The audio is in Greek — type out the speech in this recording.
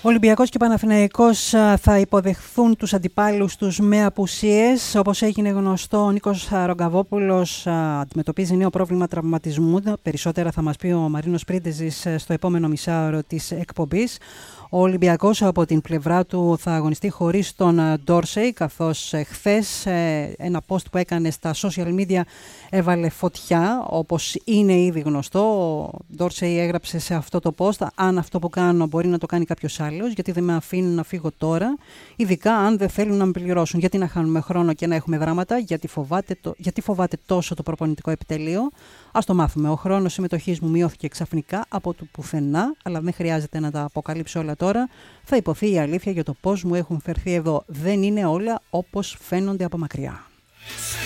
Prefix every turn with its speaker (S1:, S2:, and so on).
S1: Ολυμπιακός και Παναθηναϊκός θα υποδεχθούν τους αντιπάλους τους με απουσίες. Όπως έγινε γνωστό, ο Νίκος Ρογκαβόπουλος αντιμετωπίζει νέο πρόβλημα τραυματισμού. Περισσότερα θα μας πει ο Μαρίνος Πρίντεζης στο επόμενο μισάωρο της εκπομπής. Ο Ολυμπιακός από την πλευρά του θα αγωνιστεί χωρίς τον Ντόρσεϊ, καθώς χθες ένα post που έκανε στα social media έβαλε φωτιά, όπως είναι ήδη γνωστό. Ο Ντόρσεϊ έγραψε σε αυτό το post: αν αυτό που κάνω μπορεί να το κάνει κάποιος άλλος, γιατί δεν με αφήνουν να φύγω τώρα, ειδικά αν δεν θέλουν να με πληρώσουν. Γιατί να χάνουμε χρόνο και να έχουμε δράματα, γιατί φοβάται τόσο το προπονητικό επιτελείο. Ας το μάθουμε. Ο χρόνος συμμετοχής μου μειώθηκε ξαφνικά από το πουθενά, αλλά δεν χρειάζεται να τα αποκαλύψω όλα τώρα. Θα υποθεί η αλήθεια για το πώς μου έχουν φερθεί εδώ. Δεν είναι όλα όπως φαίνονται από μακριά.